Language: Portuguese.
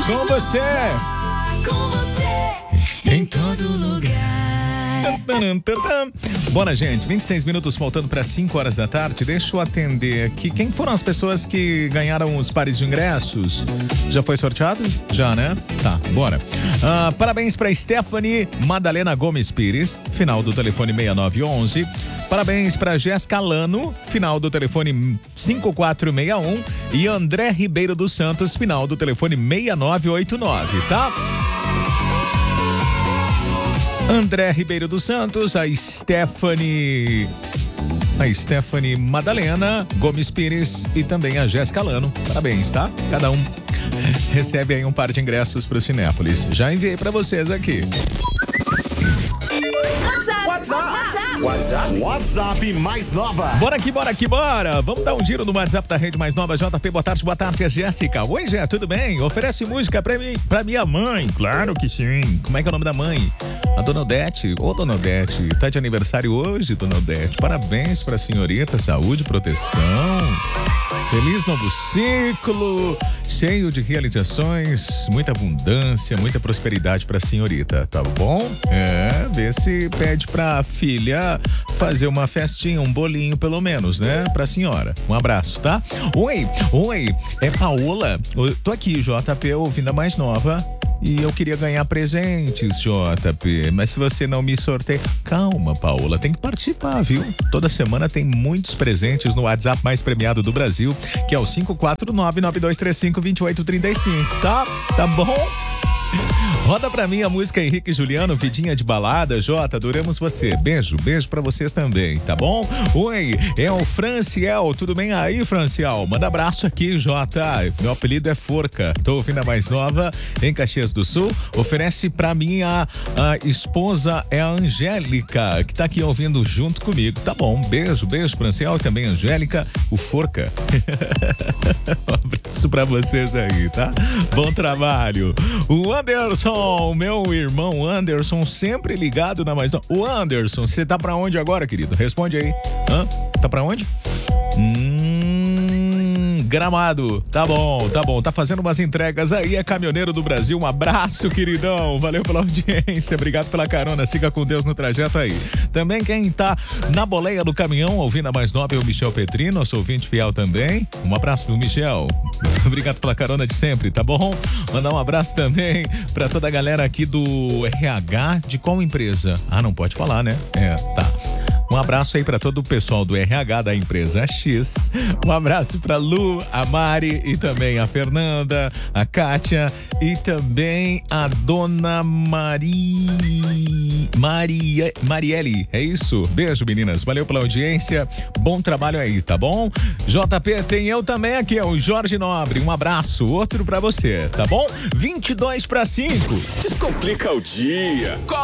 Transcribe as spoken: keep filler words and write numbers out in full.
Com você. Com você em todo lugar. Bora, gente, vinte e seis minutos faltando para cinco horas da tarde. Deixa eu atender aqui. Quem foram as pessoas que ganharam os pares de ingressos? Já foi sorteado? Já, né? Tá, bora. Ah, parabéns para Stephanie Madalena Gomes Pires, final do telefone seis nove um um. Parabéns para Jéssica Lano, final do telefone cinco quatro seis um. E André Ribeiro dos Santos, final do telefone seis nove oito nove, tá? André Ribeiro dos Santos, a Stephanie, a Stephanie Madalena Gomes Pires e também a Jéssica Lano. Parabéns, tá? Cada um recebe aí um par de ingressos para o Cinépolis. Já enviei para vocês aqui. WhatsApp, WhatsApp, WhatsApp, WhatsApp mais nova. Bora aqui, bora aqui, bora. Vamos dar um giro no WhatsApp da rede mais nova. J P, boa tarde, boa tarde, é Jéssica. Oi, Jé, tudo bem? Oferece música pra mim, pra minha mãe. Claro que sim. Como é que é o nome da mãe? A Dona Odete. Ô, Dona Odete, tá de aniversário hoje, Dona Odete. Parabéns pra senhorita, saúde, proteção. Feliz novo ciclo, cheio de realizações, muita abundância, muita prosperidade pra senhorita, tá bom? É, vê se pede pra filha fazer uma festinha, um bolinho pelo menos, né? Pra senhora. Um abraço, tá? Oi, oi, é Paola. Eu tô aqui, J P, ouvindo a mais nova. E eu queria ganhar presentes, J P, mas se você não me sorteia... Calma, Paola, tem que participar, viu? Toda semana tem muitos presentes no WhatsApp mais premiado do Brasil, que é o cinco quatro nove, nove dois três cinco, dois oito três cinco, tá? Tá bom? Roda pra mim a música Henrique e Juliano, Vidinha de Balada. Jota, adoramos você. Beijo, beijo pra vocês também, tá bom? Oi, é o Franciel. Tudo bem aí, Franciel? Manda abraço aqui, Jota. Meu apelido é Forca. Tô ouvindo a mais nova em Caxias do Sul. Oferece pra mim a, a esposa, é a Angélica, que tá aqui ouvindo junto comigo. Tá bom, beijo, beijo, Franciel. E também Angélica, o Forca. Um abraço pra vocês aí, tá? Bom trabalho. O Anderson, meu irmão Anderson, sempre ligado na mais nova. O Anderson, você tá pra onde agora, querido? Responde aí. Hã? Tá pra onde? Hum, Gramado. Tá bom, tá bom. Tá fazendo umas entregas aí, é caminhoneiro do Brasil. Um abraço, queridão. Valeu pela audiência. Obrigado pela carona. Siga com Deus no trajeto aí. Também quem tá na boleia do caminhão, ouvindo a mais nova, é o Michel Petri, nosso ouvinte fiel também. Um abraço pro Michel. Obrigado pela carona de sempre, tá bom? Mandar um abraço também pra toda a galera aqui do R H. De qual empresa? Ah, não pode falar, né? É, tá. Um abraço aí para todo o pessoal do R H da empresa X. Um abraço para Lu, a Mari e também a Fernanda, a Kátia e também a Dona Mari... Maria... Marielle. É isso? Beijo, meninas. Valeu pela audiência. Bom trabalho aí, tá bom? J P, tem eu também aqui, é o Jorge Nobre. Um abraço, outro para você, tá bom? vinte e dois para cinco. Descomplica o dia.